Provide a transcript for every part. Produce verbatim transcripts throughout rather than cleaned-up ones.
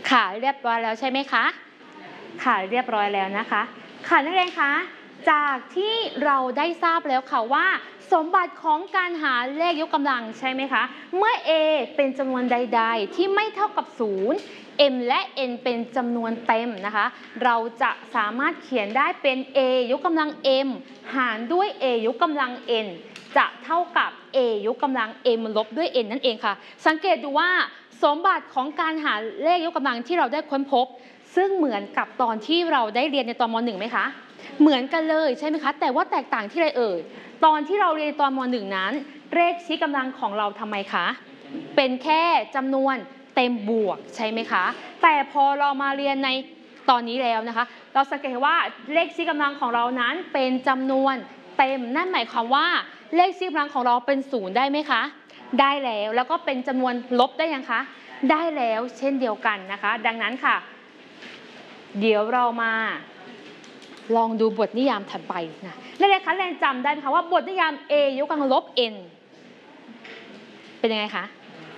ค่ะเรียบร้อยแล้วใช่ไหมคะค่ะเรียบร้อยแล้วนะคะค่ะนักเรียนคะจากที่เราได้ทราบแล้วค่ะว่าสมบัติของการหาเลขยกกำลังใช่ไหมคะเมื่อ a เป็นจำนวนใดๆที่ไม่เท่ากับศูนย์ m และ n เป็นจำนวนเต็มนะคะเราจะสามารถเขียนได้เป็น a ยกกำลัง m หารด้วย a ยกกำลัง n จะเท่ากับ a ยกกำลัง m ลบด้วย n นั่นเองค่ะสังเกตดูว่าสมบัติของการหาเลขยกกำลังที่เราได้ค้นพบซึ่งเหมือนกับตอนที่เราได้เรียนในตอนม .หนึ่ง ไหมคะเหมือนกันเลยใช่ไหมคะแต่ว่าแตกต่างที่อะไรเอ่ยตอนที่เราเรียนตอนม .หนึ่ง นั้นเลขชี้กำลังของเราทำไมคะเป็นแค่จำนวนเต็มบวกใช่ไหมคะแต่พอเรามาเรียนในตอนนี้แล้วนะคะเราสังเกตว่าเลขชี้กำลังของเรานั้นเป็นจำนวนเต็มนั่นหมายความว่าเลขชี้กำลังของเราเป็นศูนย์ได้ไหมคะได้แล้วแล้วก็เป็นจำนวนลบได้ยังคะได้แล้วเช่นเดียวกันนะคะดังนั้นค่ะเดี๋ยวเรามาลองดูบทนิยามถัดไปนะนักเรียนคะเรียนจำได้ไหมคะว่าบทนิยาม a ยกกำลังลบ n เป็นยังไงคะ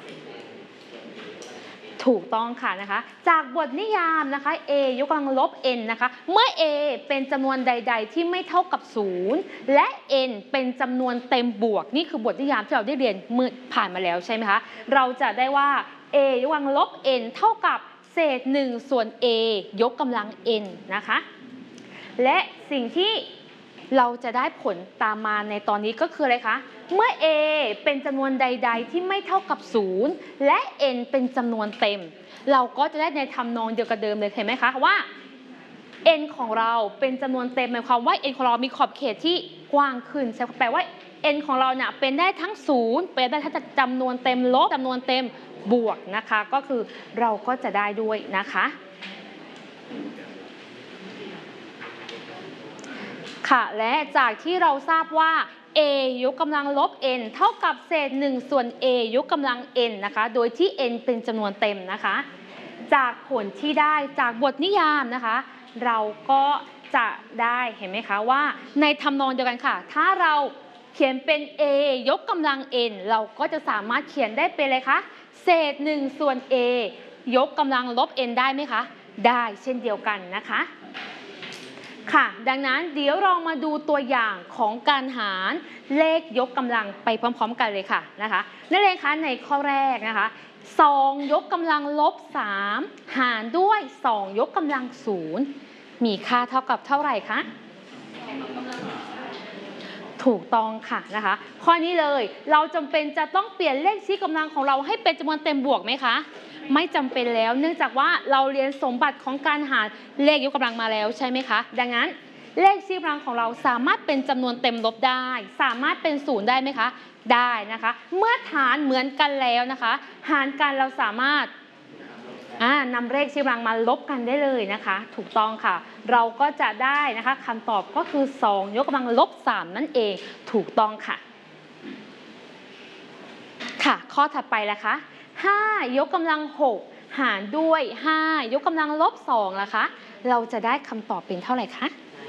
ถูกต้องค่ะนะคะจากบทนิยามนะคะ a ยกกำลังลบ n นะคะเมื่อ a เป็นจำนวนใดๆที่ไม่เท่ากับศูนย์และ n เป็นจำนวนเต็มบวกนี่คือบทนิยามที่เราได้เรียนเมื่อผ่านมาแล้วใช่ไหมคะเราจะได้ว่า a ยกกำลังลบ n เท่ากับเศษหนึ่งส่วน a ยกกำลัง n นะคะและสิ่งที่เราจะได้ผลตามมาในตอนนี้ก็คืออะไรคะเมื่อ a เป็นจำนวนใดๆที่ไม่เท่ากับศูนย์และ n เป็นจำนวนเต็มเราก็จะได้ในทำนองเดียวกับเดิมเลยเห็นไหมคะว่า n ของเราเป็นจำนวนเต็มหมายความว่า n ของเรามีขอบเขตที่กว้างขึ้นใช่แปลว่า n ของเราเนี่ยเป็นได้ทั้งศูนย์เป็นได้ทั้งจำนวนเต็มลบจำนวนเต็มบวกนะคะก็คือเราก็จะได้ด้วยนะคะค่ะและจากที่เราทราบว่า a ยกกำลังลบ n เท่ากับเศษหนึ่งส่วน a ยกกำลัง n นะคะโดยที่ n เป็นจำนวนเต็มนะคะจากผลที่ได้จากบทนิยามนะคะเราก็จะได้เห็นไหมคะว่าในทำนองเดียวกันค่ะถ้าเราเขียนเป็น a ยกกำลัง n เราก็จะสามารถเขียนได้เป็นอะไรคะเศษหนึ่งส่วน a ยกกำลังลบ n ได้ไหมคะได้เช่นเดียวกันนะคะค่ะดังนั้นเดี๋ยวเรามาดูตัวอย่างของการหารเลขยกกำลังไปพร้อมๆกันเลยค่ะนะคะนักเรียนคะในข้อแรกนะคะสองยกกำลังลบสามหารด้วยสองยกกำลังศูนย์มีค่าเท่ากับเท่าไหร่คะถูกต้องค่ะนะคะข้อนี้เลยเราจำเป็นจะต้องเปลี่ยนเลขชี้กำลังของเราให้เป็นจำนวนเต็มบวกไหมคะไม่จำเป็นแล้วเนื่องจากว่าเราเรียนสมบัติของการหารเลขยกกำลังมาแล้วใช่ไหมคะดังนั้นเลขชี้กำลังของเราสามารถเป็นจำนวนเต็มลบได้สามารถเป็นศูนย์ได้ไหมคะได้นะคะเมื่อฐานเหมือนกันแล้วนะคะหารกันเราสามารถนำเลขชี้กำลังมาลบกันได้เลยนะคะถูกต้องค่ะเราก็จะได้นะคะคำตอบก็คือสองยกกำลังลบสามนั่นเองถูกต้องค่ะค่ะข้อถัดไปล่ะคะห้ายกกำลังหกหารด้วยห้ายกกำลังลบสองล่ะคะเราจะได้คำตอบเป็นเท่าไหร่คะ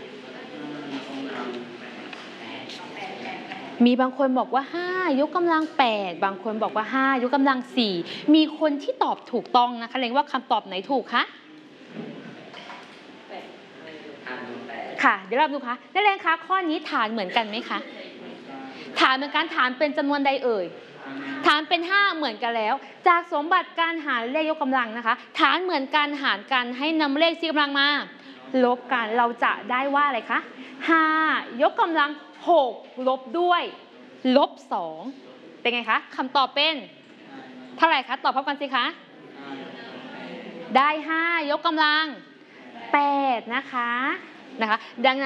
มีบางคนบอกว่าห้ายกกำลังแปดบางคนบอกว่าห้ายกกำลังสี่มีคนที่ตอบถูกต้องนะคะเรียกว่าคำตอบไหนถูกคะค่ะเดี๋ยวเราดูค่ะนักเรียนคะข้อนี้ฐานเหมือนกันไหมคะฐานเหมือนกันฐานเป็นจำนวนใดเอ่ยฐานเป็นห้าเหมือนกันแล้วจากสมบัติการหารเลขยกกำลังนะคะฐานเหมือนกันหารกันให้นำเลขชี้กำลังมาลบกันเราจะได้ว่าอะไรคะห้ายกกำลังหกลบด้วยลบสองเป็นไงคะคำตอบเป็นเท่าไหร่คะตอบพร้อมกันสิคะได้ห้ายกกำลังแปดนะคะนะคะดังนั้น